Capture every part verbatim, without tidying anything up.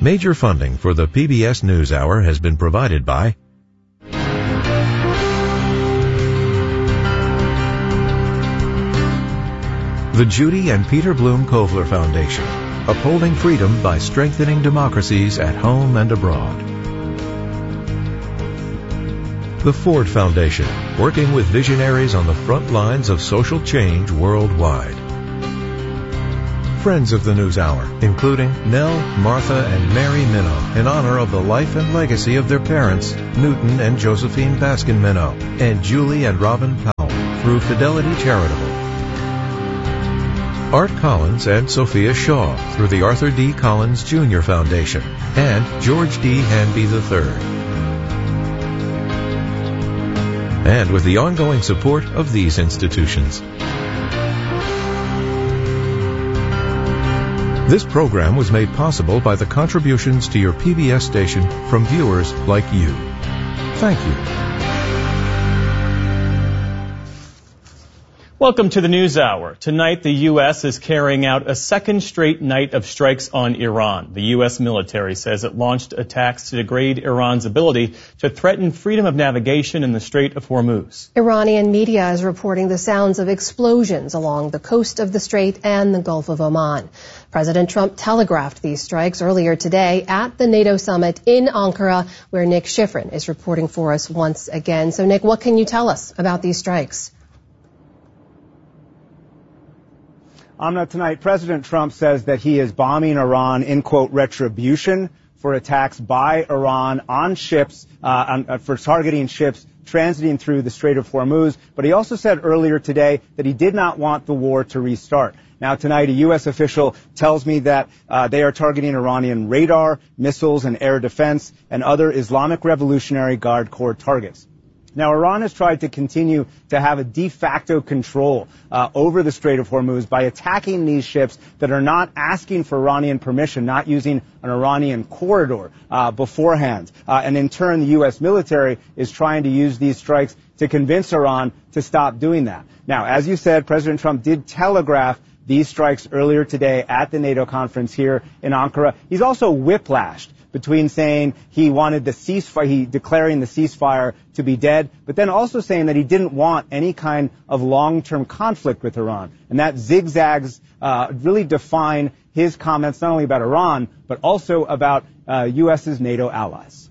Major funding for the P B S NewsHour has been provided by the Judy and Peter Bloom Kovler Foundation, upholding freedom by strengthening democracies at home and abroad. The Ford Foundation, working with visionaries on the front lines of social change worldwide. Friends of the NewsHour, including Nell, Martha, and Mary Minow, in honor of the life and legacy of their parents, Newton and Josephine Baskin Minow, and Julie and Robin Powell, through Fidelity Charitable. Art Collins and Sophia Shaw, through the Arthur D. Collins Junior Foundation, and George D. Hanby the third. And with the ongoing support of these institutions. This program was made possible by the contributions to your P B S station from viewers like you. Thank you. Welcome to the NewsHour. Tonight, the U S is carrying out a second straight night of strikes on Iran. The U S military says it launched attacks to degrade Iran's ability to threaten freedom of navigation in the Strait of Hormuz. Iranian media is reporting the sounds of explosions along the coast of the Strait and the Gulf of Oman. President Trump telegraphed these strikes earlier today at the NATO summit in Ankara, where Nick Schifrin is reporting for us once again. So, Nick, what can you tell us about these strikes? Amna, tonight, President Trump says that he is bombing Iran in, quote, retribution for attacks by Iran on ships, uh, on, uh, for targeting ships transiting through the Strait of Hormuz. But he also said earlier today that he did not want the war to restart. Now, tonight, a U S official tells me that uh, they are targeting Iranian radar, missiles, and air defense, and other Islamic Revolutionary Guard Corps targets. Now, Iran has tried to continue to have a de facto control uh, over the Strait of Hormuz by attacking these ships that are not asking for Iranian permission, not using an Iranian corridor uh, beforehand. Uh, and in turn, the U S military is trying to use these strikes to convince Iran to stop doing that. Now, as you said, President Trump did telegraph these strikes earlier today at the NATO conference here in Ankara. He's also whiplashed between saying he wanted the ceasefire, he declaring the ceasefire to be dead, but then also saying that he didn't want any kind of long-term conflict with Iran. And that zigzags uh, really define his comments not only about Iran, but also about uh, U S's NATO allies.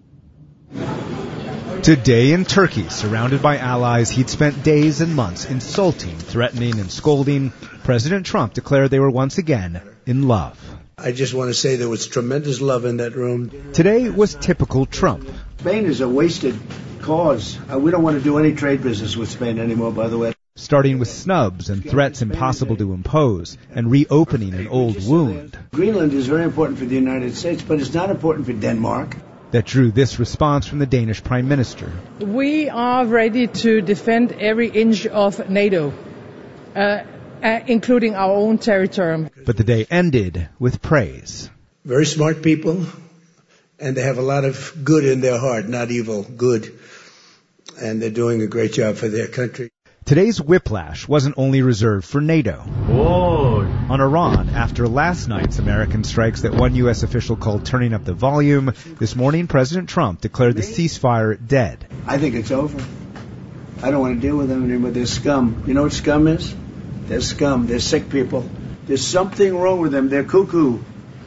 Today in Turkey, surrounded by allies he'd spent days and months insulting, threatening, and scolding, President Trump declared they were once again in love. I just want to say there was tremendous love in that room. Today was typical Trump. Spain is a wasted cause. Uh, we don't want to do any trade business with Spain anymore, by the way. Starting with snubs and threats impossible to impose, and reopening an old wound. Greenland is very important for the United States, but it's not important for Denmark. That drew this response from the Danish Prime Minister. We are ready to defend every inch of NATO. Uh, Uh, including our own territory. But the day ended with praise. Very smart people, and they have a lot of good in their heart, not evil, good. And they're doing a great job for their country. Today's whiplash wasn't only reserved for NATO. Whoa. On Iran, after last night's American strikes that one U S official called turning up the volume, this morning President Trump declared the ceasefire dead. I think it's over. I don't want to deal with them anymore. They're scum. You know what scum is? They're scum. They're sick people. There's something wrong with them. They're cuckoo.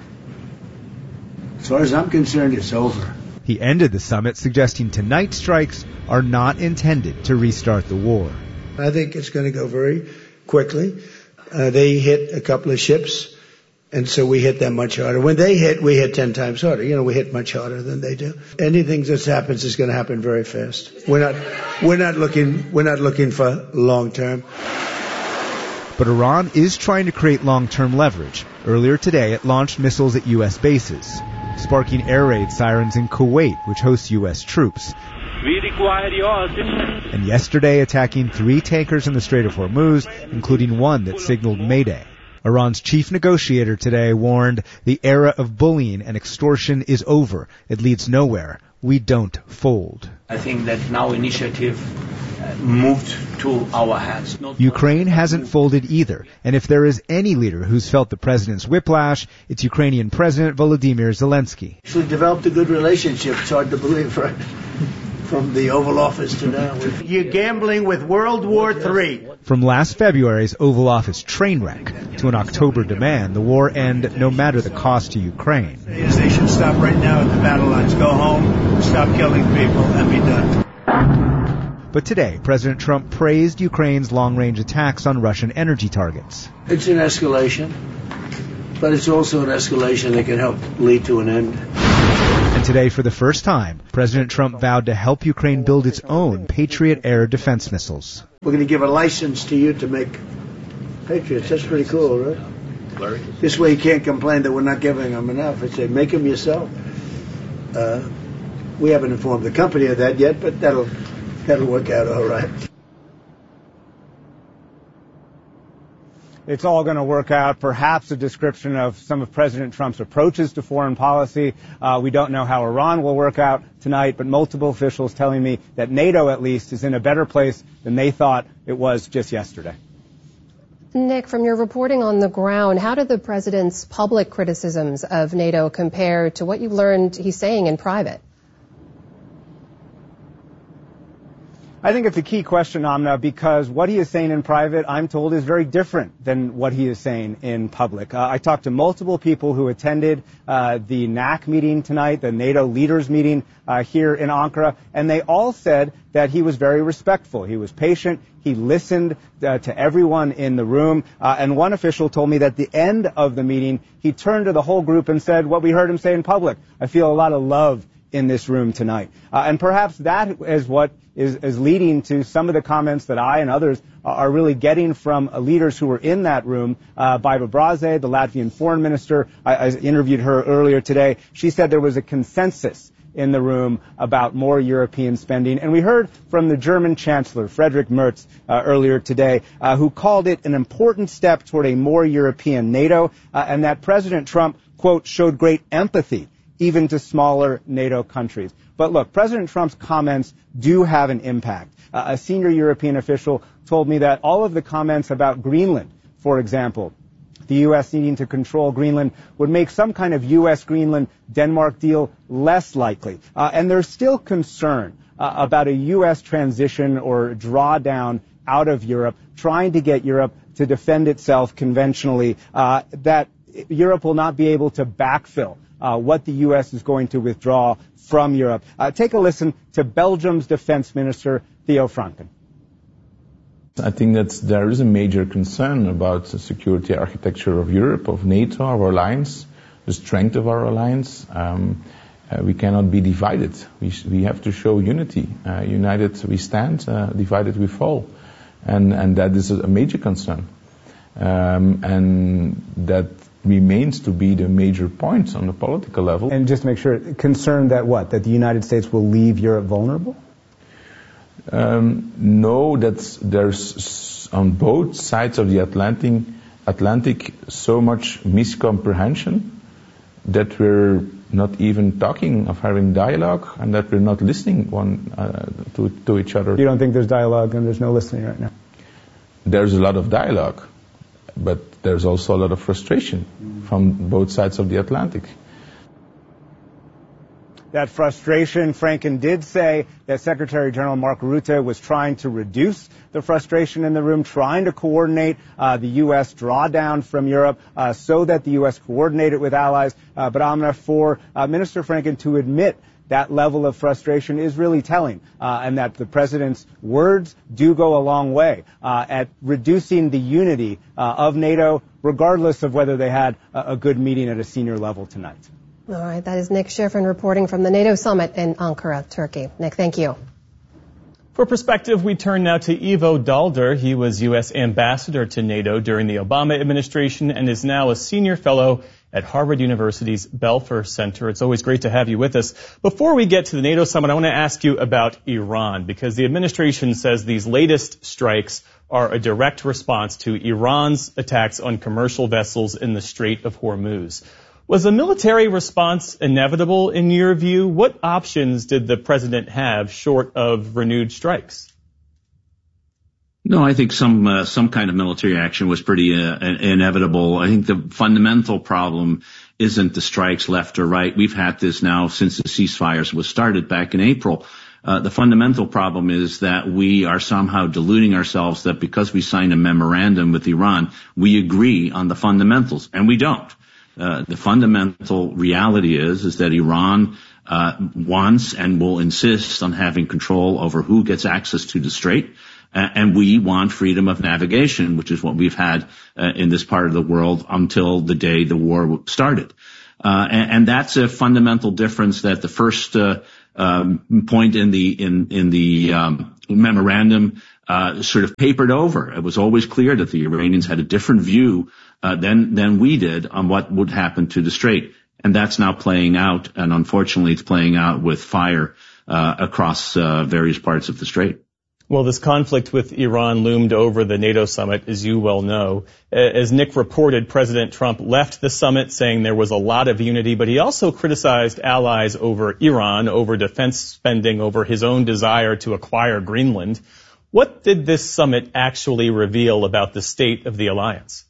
As far as I'm concerned, it's over. He ended the summit suggesting tonight's strikes are not intended to restart the war. I think it's going to go very quickly. Uh, they hit a couple of ships, and so we hit them much harder. When they hit, we hit ten times harder. You know, we hit much harder than they do. Anything that happens is going to happen very fast. We're not, we're not looking, we're not looking for long term. But Iran is trying to create long-term leverage. Earlier today, it launched missiles at U S bases, sparking air raid sirens in Kuwait, which hosts U S troops. We require your assistance. And yesterday, attacking three tankers in the Strait of Hormuz, including one that signaled Mayday. Iran's chief negotiator today warned the era of bullying and extortion is over. It leads nowhere. we don't fold. I think that now initiative uh, moved to our hands. Not Ukraine hasn't folded either, and if there is any leader who's felt the president's whiplash, it's Ukrainian President Volodymyr Zelensky. Actually developed a good relationship. It's hard to believe, right? From the Oval Office to now. You're gambling with World War Three. From last February's Oval Office train wreck to an October demand the war end no matter the cost to Ukraine. They should stop right now at the battle lines. Go home, stop killing people, and be done. But today, President Trump praised Ukraine's long-range attacks on Russian energy targets. It's an escalation, but it's also an escalation that can help lead to an end. And today, for the first time, President Trump vowed to help Ukraine build its own Patriot air defense missiles. We're going to give a license to you to make Patriots. That's pretty cool, right? Larry? This way you can't complain that we're not giving them enough. I say, make them yourself. Uh, we haven't informed the company of that yet, but that'll that'll work out all right. It's all going to work out. Perhaps a description of some of President Trump's approaches to foreign policy. Uh, we don't know how Iran will work out tonight, but multiple officials telling me that NATO, at least, is in a better place than they thought it was just yesterday. Nick, from your reporting on the ground, how do the president's public criticisms of NATO compare to what you learned he's saying in private? I think it's a key question, Amna, because what he is saying in private, I'm told, is very different than what he is saying in public. Uh, I talked to multiple people who attended uh, the N A C meeting tonight, the NATO leaders meeting uh, here in Ankara, and they all said that he was very respectful. He was patient. He listened uh, to everyone in the room. Uh, and one official told me that at the end of the meeting, he turned to the whole group and said what we heard him say in public. I feel a lot of love in this room tonight. Uh, and perhaps that is what is, is leading to some of the comments that I and others are really getting from uh, leaders who were in that room. Uh, Baiba Braze, the Latvian foreign minister, I, I interviewed her earlier today. She said there was a consensus in the room about more European spending. And we heard from the German Chancellor, Friedrich Merz, uh, earlier today, uh, who called it an important step toward a more European NATO, uh, and that President Trump, quote, showed great empathy even to smaller NATO countries. But look, President Trump's comments do have an impact. Uh, a senior European official told me that all of the comments about Greenland, for example, the U S needing to control Greenland, would make some kind of U S Greenland-Denmark deal less likely. Uh, and there's still concern uh, about a U S transition or drawdown out of Europe, trying to get Europe to defend itself conventionally, uh, that Europe will not be able to backfill Uh, what the U S is going to withdraw from Europe. Uh, take a listen to Belgium's defense minister, Theo Franken. I think that there is a major concern about the security architecture of Europe, of NATO, our alliance, the strength of our alliance. Um, uh, we cannot be divided. We, we have to show unity. Uh, united we stand, uh, divided we fall. And, and that is a major concern. Um, and that remains to be the major points on the political level. And just to make sure, concerned that what? That the United States will leave Europe vulnerable? Um, no, that's, there's on both sides of the Atlantic, Atlantic so much miscomprehension that we're not even talking of having dialogue and that we're not listening one uh, to, to each other. You don't think there's dialogue and there's no listening right now? There's a lot of dialogue, but there's also a lot of frustration from both sides of the Atlantic. That frustration, Franken did say that Secretary General Mark Rutte was trying to reduce the frustration in the room, trying to coordinate uh, the U S drawdown from Europe uh, so that the U S coordinated with allies. Uh, but Amna, for uh, Minister Franken to admit that level of frustration is really telling, uh, and that the president's words do go a long way uh, at reducing the unity uh, of NATO, regardless of whether they had a, a good meeting at a senior level tonight. All right, that is Nick Schiffrin reporting from the NATO summit in Ankara, Turkey. Nick, thank you. For perspective, we turn now to Ivo Daalder. He was U S ambassador to NATO during the Obama administration and is now a senior fellow at Harvard University's Belfer Center. It's always great to have you with us. Before we get to the NATO summit, I want to ask you about Iran, because the administration says these latest strikes are a direct response to Iran's attacks on commercial vessels in the Strait of Hormuz. Was a military response inevitable in your view? What options did the president have short of renewed strikes? No, I think some uh, some kind of military action was pretty uh, inevitable. I think the fundamental problem isn't the strikes left or right. We've had this now since the ceasefires was started back in April. Uh, the fundamental problem is that we are somehow deluding ourselves that because we signed a memorandum with Iran, we agree on the fundamentals, and we don't. Uh, the fundamental reality is, is that Iran uh, wants and will insist on having control over who gets access to the Strait. Uh, and we want freedom of navigation, which is what we've had uh, in this part of the world until the day the war started. Uh, and, and that's a fundamental difference that the first uh, um, point in the in in the um, memorandum uh, sort of papered over. It was always clear that the Iranians had a different view uh, than than we did on what would happen to the Strait, and that's now playing out. And unfortunately, it's playing out with fire uh, across uh, various parts of the Strait. Well, this conflict with Iran loomed over the NATO summit, as you well know. As Nick reported, President Trump left the summit saying there was a lot of unity, but he also criticized allies over Iran, over defense spending, over his own desire to acquire Greenland. What did this summit actually reveal about the state of the alliance?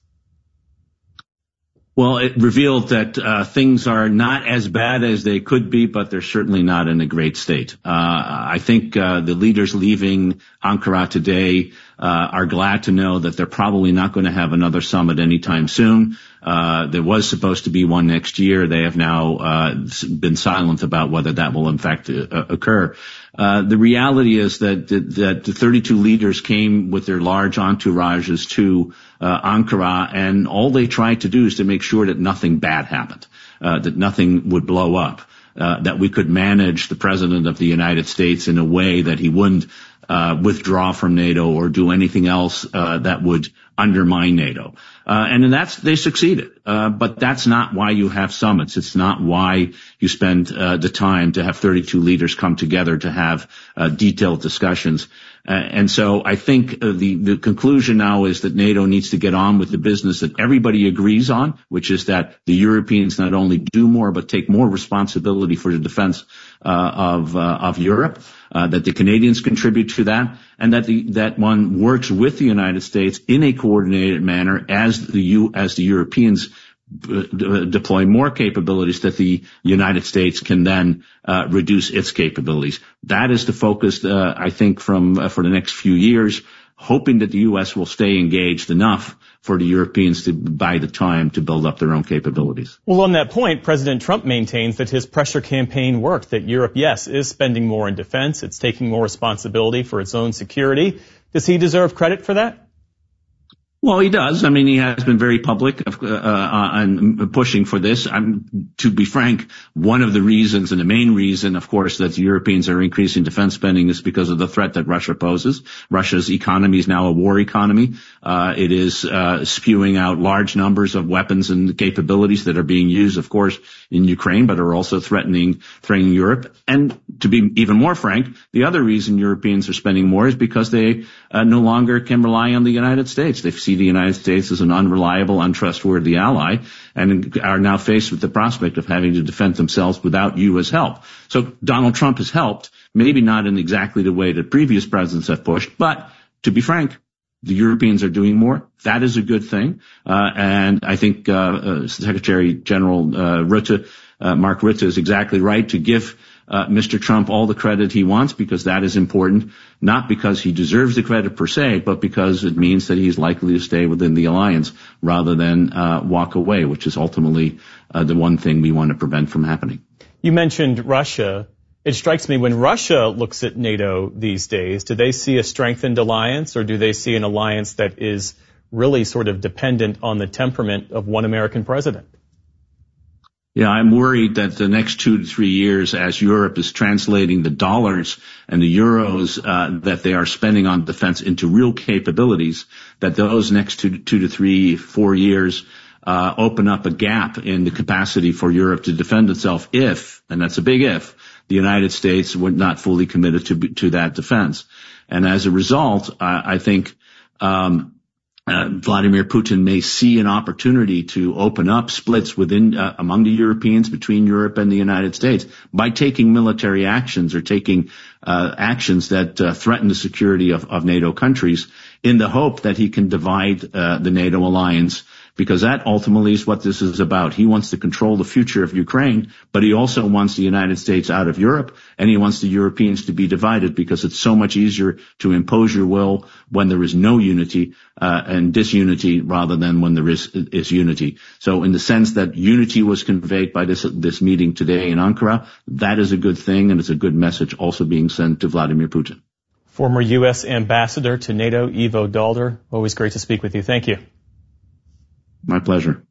Well, it revealed that uh, things are not as bad as they could be, but they're certainly not in a great state. Uh, I think uh, the leaders leaving Ankara today uh, are glad to know that they're probably not going to have another summit anytime soon. Uh, there was supposed to be one next year. They have now uh, been silent about whether that will in fact uh, occur. Uh, the reality is that, that the thirty-two leaders came with their large entourages to uh, Ankara, and all they tried to do is to make sure that nothing bad happened, uh, that nothing would blow up, uh, that we could manage the President of the United States in a way that he wouldn't uh, withdraw from NATO or do anything else uh, that would undermine NATO. Uh, and in that's, they succeeded. Uh, but that's not why you have summits. It's not why you spend uh, the time to have thirty-two leaders come together to have uh, detailed discussions. Uh, and so I think uh, the, the conclusion now is that NATO needs to get on with the business that everybody agrees on, which is that the Europeans not only do more, but take more responsibility for the defense uh, of, uh, of Europe, uh, that the Canadians contribute to that, and that the, that one works with the United States in a coordinated manner as the U, as the Europeans deploy more capabilities, that the United States can then uh, reduce its capabilities. That is the focus, uh, I think, from uh, for the next few years, hoping that the U S will stay engaged enough for the Europeans to buy the time to build up their own capabilities. Well, on that point, President Trump maintains that his pressure campaign worked, that Europe, yes, is spending more in defense. It's taking more responsibility for its own security. Does he deserve credit for that? Well, he does. I mean, he has been very public uh, on pushing for this. I'm, to be frank, one of the reasons and the main reason, of course, that the Europeans are increasing defense spending is because of the threat that Russia poses. Russia's economy is now a war economy. Uh, it is uh, spewing out large numbers of weapons and capabilities that are being used, of course, in Ukraine, but are also threatening, threatening Europe. And to be even more frank, the other reason Europeans are spending more is because they uh, no longer can rely on the United States. They've see the United States as an unreliable, untrustworthy ally, and are now faced with the prospect of having to defend themselves without U S help. So Donald Trump has helped, maybe not in exactly the way that previous presidents have pushed, but to be frank, the Europeans are doing more. That is a good thing. Uh, and I think uh, uh Secretary General uh, Rutte, uh, Mark Rutte, is exactly right to give Uh, Mister Trump all the credit he wants, because that is important, not because he deserves the credit per se, but because it means that he's likely to stay within the alliance rather than uh, walk away, which is ultimately uh, the one thing we want to prevent from happening. You mentioned Russia. It strikes me, when Russia looks at NATO these days, do they see a strengthened alliance, or do they see an alliance that is really sort of dependent on the temperament of one American president? Yeah, I'm worried that the next two to three years, as Europe is translating the dollars and the euros uh, that they are spending on defense into real capabilities, that those next two, two to three, four years uh, open up a gap in the capacity for Europe to defend itself if, and that's a big if, the United States were not fully committed to to that defense. And as a result, I, I think um Uh, Vladimir Putin may see an opportunity to open up splits within uh, among the Europeans, between Europe and the United States, by taking military actions or taking uh, actions that uh, threaten the security of, of NATO countries, in the hope that he can divide uh, the NATO alliance, because that ultimately is what this is about. He wants to control the future of Ukraine, but he also wants the United States out of Europe, and he wants the Europeans to be divided, because it's so much easier to impose your will when there is no unity uh, and disunity, rather than when there is is unity. So in the sense that unity was conveyed by this this meeting today in Ankara, that is a good thing, and it's a good message also being sent to Vladimir Putin. Former U S Ambassador to NATO, Ivo Daalder, always great to speak with you. Thank you. My pleasure.